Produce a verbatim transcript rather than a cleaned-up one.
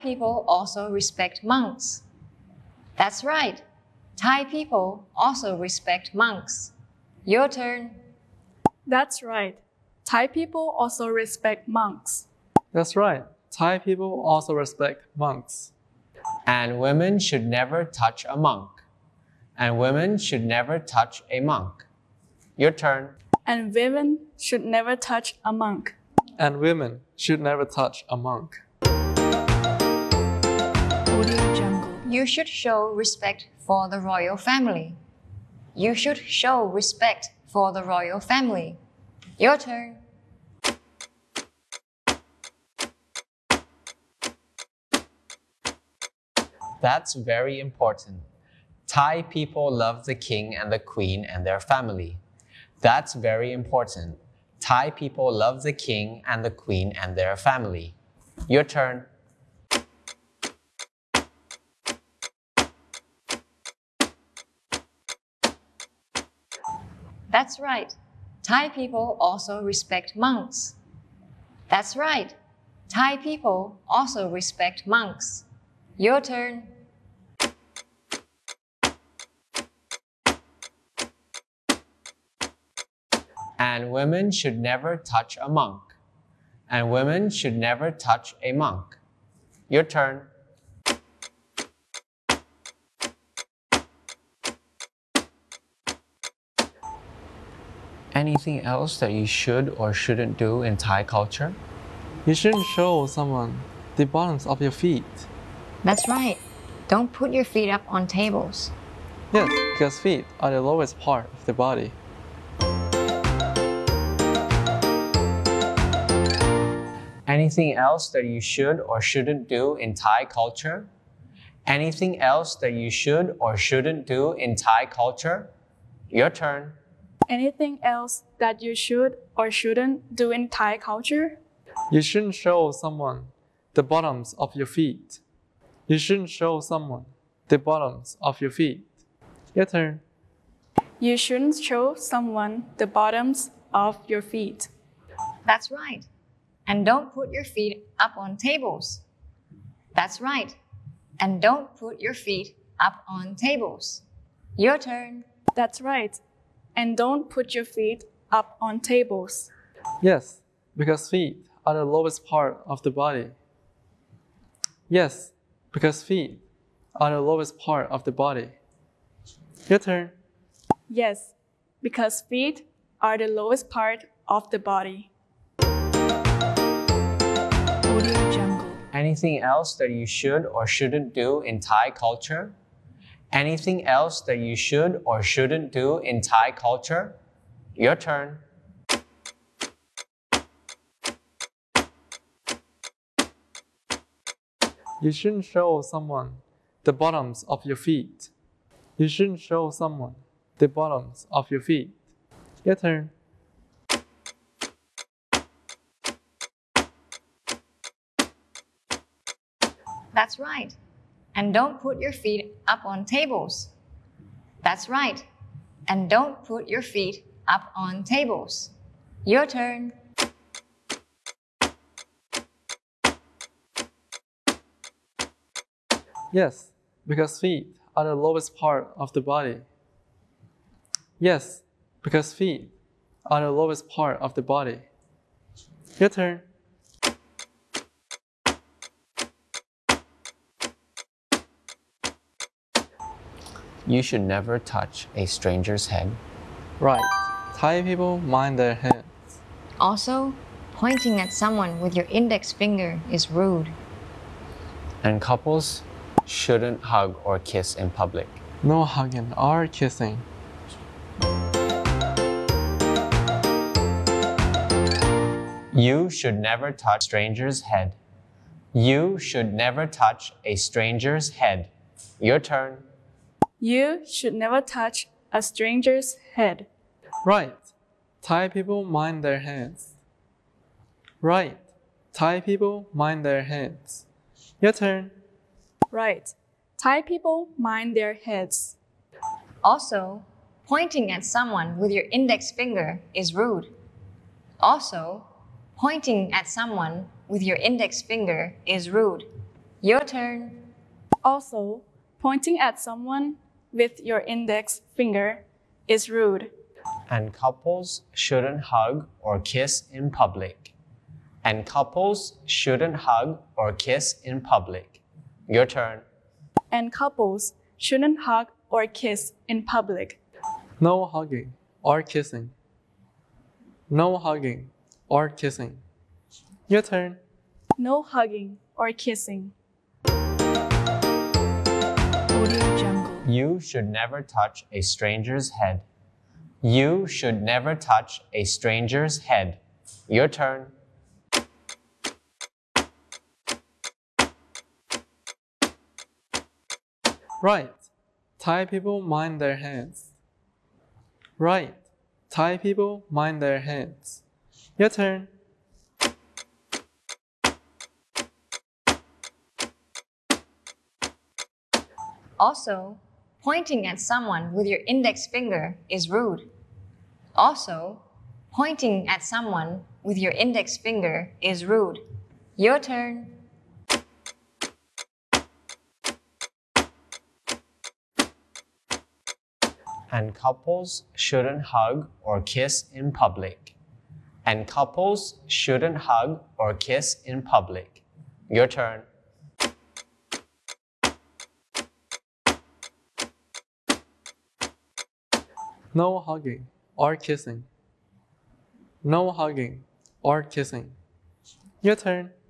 People also respect monks. That's right. Thai people also respect monks. Your turn. That's right. Thai people also respect monks. That's right. Thai people also respect monks. And women should never touch a monk. And women should never touch a monk. Your turn. And women should never touch a monk. And women should never touch a monk. Audio Jungle. You should show respect for the royal family. You should show respect for the royal family. Your turn. That's very important. Thai people love the king and the queen and their family. That's very important. Thai people love the king and the queen and their family. Your turn. That's right. Thai people also respect monks. That's right. Thai people also respect monks. Your turn. And women should never touch a monk. And women should never touch a monk. Your turn. Anything else that you should or shouldn't do in Thai culture? You shouldn't show someone the bottoms of your feet. That's right. Don't put your feet up on tables. Yes, because feet are the lowest part of the body. Anything else that you should or shouldn't do in Thai culture? Anything else that you should or shouldn't do in Thai culture? Your turn. Anything else that you should or shouldn't do in Thai culture? You shouldn't show someone the bottoms of your feet. You shouldn't show someone the bottoms of your feet. Your turn. You shouldn't show someone the bottoms of your feet. That's right. And don't put your feet up on tables. That's right. And don't put your feet up on tables. Your turn. That's right. And don't put your feet up on tables. Yes, because feet are the lowest part of the body. Yes, because feet are the lowest part of the body. Your turn. Yes, because feet are the lowest part of the body. Audio Jungle. Anything else that you should or shouldn't do in Thai culture? Anything else that you should or shouldn't do in Thai culture? Your turn. You shouldn't show someone the bottoms of your feet. You shouldn't show someone the bottoms of your feet. Your turn. That's right. And don't put your feet up on tables. That's right. And don't put your feet up on tables. Your turn. Yes, because feet are the lowest part of the body. Yes, because feet are the lowest part of the body. Your turn. You should never touch a stranger's head. Right. Thai people mind their heads. Also, pointing at someone with your index finger is rude. And couples shouldn't hug or kiss in public. No hugging or kissing. You should never touch a stranger's head. You should never touch a stranger's head. Your turn. You should never touch a stranger's head. Right. Thai people mind their heads. Right. Thai people mind their heads. Your turn. Right. Thai people mind their heads. Also, pointing at someone with your index finger is rude. Also, pointing at someone with your index finger is rude. Your turn. Also, pointing at someone with your index finger is rude. And couples shouldn't hug or kiss in public. And couples shouldn't hug or kiss in public. Your turn. And couples shouldn't hug or kiss in public. No hugging or kissing. No hugging or kissing. Your turn. No hugging or kissing. You should never touch a stranger's head. You should never touch a stranger's head. Your turn. Right. Thai people mind their hands. Right. Thai people mind their hands. Your turn. Also, pointing at someone with your index finger is rude. Also, pointing at someone with your index finger is rude. Your turn. And couples shouldn't hug or kiss in public. And couples shouldn't hug or kiss in public. Your turn. No hugging or kissing. No hugging or kissing. Your turn.